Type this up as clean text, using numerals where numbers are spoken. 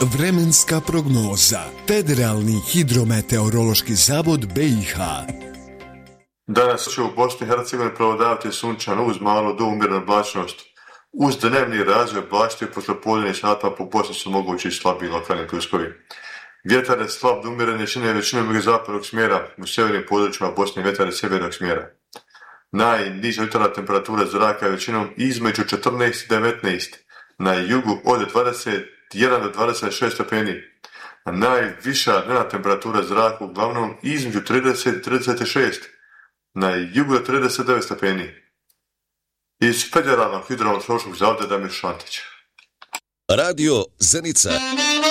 Vremenska prognoza. Federalni hidrometeorološki zavod BiH. Danas će u Bosni i Hercegovini prevladavati sunčano uz malo do umjerenu oblačnost. Uz dnevni razvoj oblačnosti posle podnevnih sata po Bosni su mogući slabiji lokalni pljuskovi. Vjetar je slab do umjerene jačine većinom jugozapadnog smjera, u sjevernim područjima Bosne vjetar je sjevernog smjera. Najniža jutarnja temperatura zraka je većinom između 14 i 19, na jugu od 21 do 26 stepeni. A najviša dnevna temperatura zraka uglavnom između 30 i 36, na jugu do 39 stepeni. Iz Federalnog hidrometeorološkog zavoda Damir Šantić. Radio Zenica.